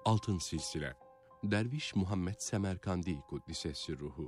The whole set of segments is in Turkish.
Altın Silsile, Derviş Muhammed Semerkandi Kuddisesi Ruhu,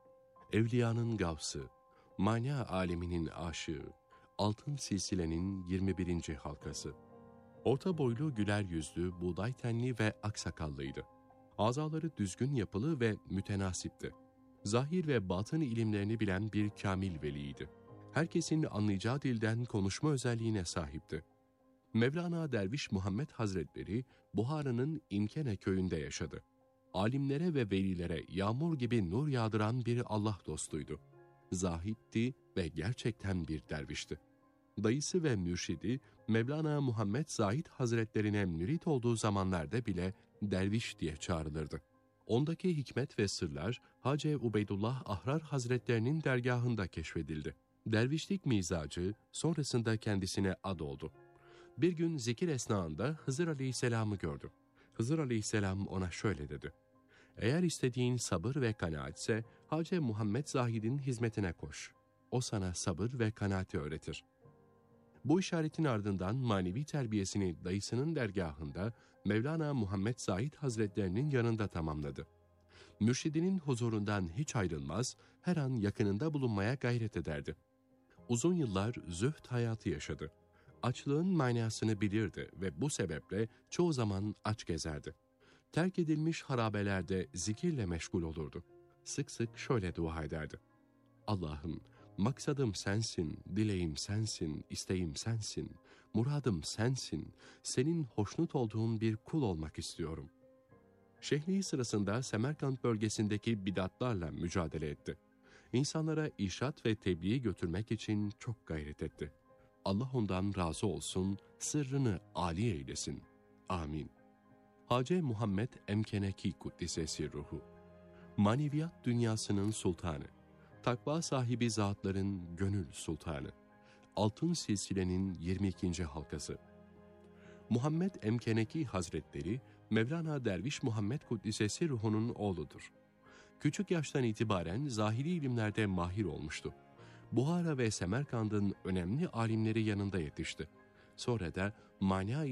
Evliyanın Gavsı, Mana aleminin aşığı, Altın Silsile'nin 21. halkası. Orta boylu, güler yüzlü, buğday tenli ve aksakallıydı. Azaları düzgün yapılı ve mütenasipti. Zahir ve batın ilimlerini bilen bir kamil veliydi. Herkesin anlayacağı dilden konuşma özelliğine sahipti. Mevlana Derviş Muhammed Hazretleri, Buhara'nın İmkene köyünde yaşadı. Alimlere ve velilere yağmur gibi nur yağdıran bir Allah dostuydu. Zahitti ve gerçekten bir dervişti. Dayısı ve mürşidi Mevlana Muhammed Zahid Hazretlerine mürit olduğu zamanlarda bile derviş diye çağrılırdı. Ondaki hikmet ve sırlar Hacı Ubeydullah Ahrar Hazretlerinin dergahında keşfedildi. Dervişlik mizacı sonrasında kendisine ad oldu. Bir gün zikir esnasında Hızır Aleyhisselam'ı gördü. Hızır Aleyhisselam ona şöyle dedi: "Eğer istediğin sabır ve kanaatse Hacı Muhammed Zahid'in hizmetine koş. O sana sabır ve kanaati öğretir." Bu işaretin ardından manevi terbiyesini dayısının dergahında Mevlana Muhammed Zahid Hazretlerinin yanında tamamladı. Mürşidinin huzurundan hiç ayrılmaz, her an yakınında bulunmaya gayret ederdi. Uzun yıllar zühd hayatı yaşadı. Açlığın manasını bilirdi ve bu sebeple çoğu zaman aç gezerdi. Terk edilmiş harabelerde zikirle meşgul olurdu. Sık sık şöyle dua ederdi: "Allah'ım, maksadım sensin, dileğim sensin, isteğim sensin, muradım sensin, senin hoşnut olduğun bir kul olmak istiyorum." Şehliği sırasında Semerkant bölgesindeki bidatlarla mücadele etti. İnsanlara irşat ve tebliği götürmek için çok gayret etti. Allah ondan razı olsun, sırrını âli eylesin. Amin. Hacı Muhammed Emkeneki Kuddisesi Ruhu, maneviyat dünyasının sultanı, takva sahibi zatların gönül sultanı, Altın Silsile'nin 22. halkası. Muhammed Emkeneki Hazretleri, Mevlana Derviş Muhammed Kuddisesi Ruhu'nun oğludur. Küçük yaştan itibaren zahiri ilimlerde mahir olmuştu. Buhara ve Semerkand'ın önemli alimleri yanında yetişti. Sonra da mana